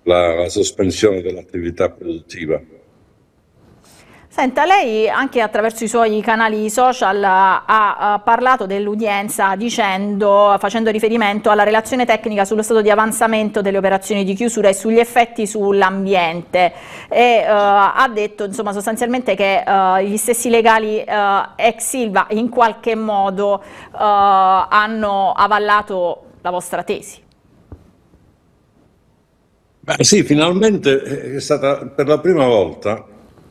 la sospensione dell'attività produttiva. Senta, lei anche attraverso i suoi canali social ha parlato dell'udienza facendo riferimento alla relazione tecnica sullo stato di avanzamento delle operazioni di chiusura e sugli effetti sull'ambiente e ha detto insomma sostanzialmente che gli stessi legali ex Ilva in qualche modo hanno avallato la vostra tesi. Beh, sì, finalmente è stata per la prima volta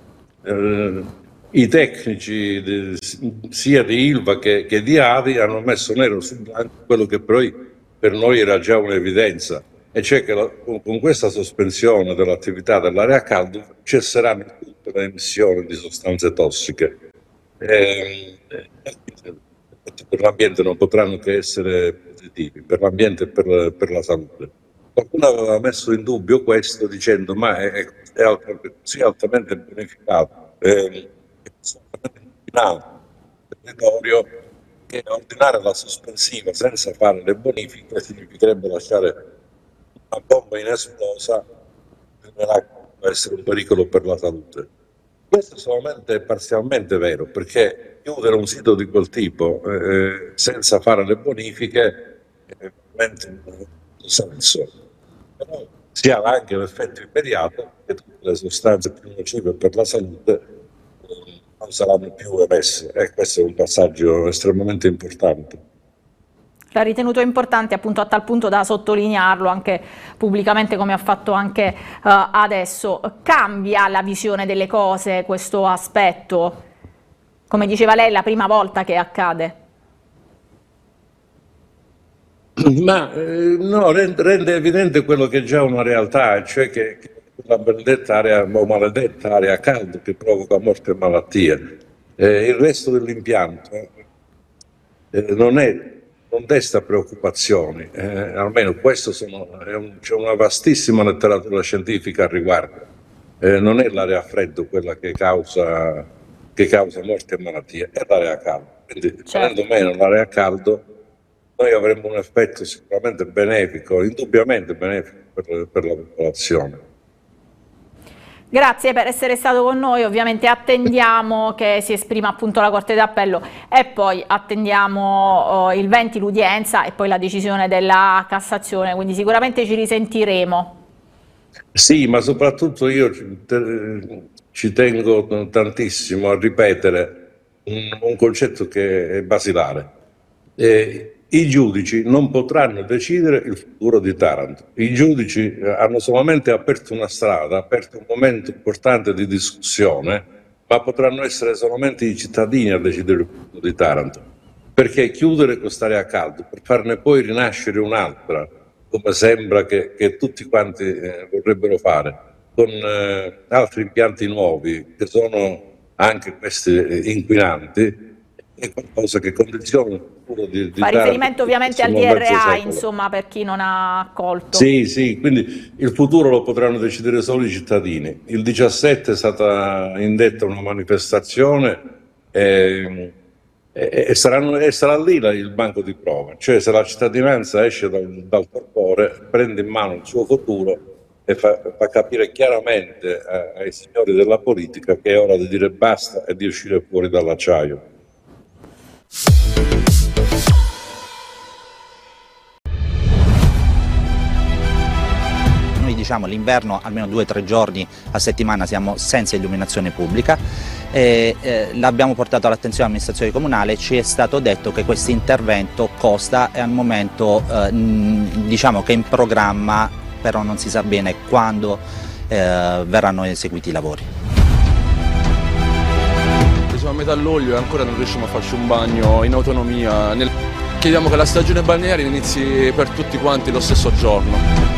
i tecnici sia di Ilva che di ADI hanno messo nero su bianco quello che poi per noi era già un'evidenza, e cioè che con questa sospensione dell'attività dell'area a caldo cesseranno tutte le emissioni di sostanze tossiche. Per l'ambiente non potranno che essere positivi, per l'ambiente e per la salute. Qualcuno aveva messo in dubbio questo dicendo ma è così altamente bonificato, inquinato il territorio, che ordinare la sospensiva senza fare le bonifiche significherebbe lasciare una bomba inesplosa nell'acqua, può essere un pericolo per la salute. Questo è solamente parzialmente vero, perché chiudere un sito di quel tipo senza fare le bonifiche è veramente un senso. Però si ha anche l'effetto immediato che tutte le sostanze più nocive per la salute non saranno più emesse, e questo è un passaggio estremamente importante. L'ha ritenuto importante appunto a tal punto da sottolinearlo anche pubblicamente, come ha fatto anche adesso. Cambia la visione delle cose questo aspetto? Come diceva lei, è la prima volta che accade. Ma no, rende evidente quello che è già una realtà, cioè che la benedetta area o maledetta area a caldo che provoca morte e malattie. Il resto dell'impianto non desta preoccupazioni, almeno questo c'è una vastissima letteratura scientifica al riguardo. Non è l'area a freddo quella che causa morte e malattie, è l'area a caldo. Quindi tenendo meno l'area a caldo, noi avremo un effetto sicuramente benefico, indubbiamente benefico per la popolazione. Grazie per essere stato con noi, ovviamente attendiamo che si esprima appunto la Corte d'Appello e poi attendiamo il 20 l'udienza e poi la decisione della Cassazione, quindi sicuramente ci risentiremo. Sì, ma soprattutto io ci tengo tantissimo a ripetere un concetto che è basilare. I giudici non potranno decidere il futuro di Taranto. I giudici hanno solamente aperto una strada, aperto un momento importante di discussione, ma potranno essere solamente i cittadini a decidere il futuro di Taranto. Perché chiudere quest'area a caldo per farne poi rinascere un'altra, come sembra che tutti quanti vorrebbero fare, con altri impianti nuovi che sono anche questi inquinanti, è qualcosa che condiziona il futuro di Fa riferimento ovviamente al DRA, insomma, per chi non ha colto. Sì, quindi il futuro lo potranno decidere solo i cittadini. Il 17 è stata indetta una manifestazione e sarà lì il banco di prova, cioè se la cittadinanza esce dal torpore, prende in mano il suo futuro e fa capire chiaramente ai signori della politica che è ora di dire basta e di uscire fuori dall'acciaio. Noi diciamo l'inverno almeno 2 o 3 giorni a settimana siamo senza illuminazione pubblica, l'abbiamo portato all'attenzione dell'amministrazione comunale, ci è stato detto che questo intervento costa e al momento diciamo che è in programma, però non si sa bene quando verranno eseguiti i lavori. Siamo a metà luglio e ancora non riusciamo a farci un bagno in autonomia. Chiediamo che la stagione balneare inizi per tutti quanti lo stesso giorno.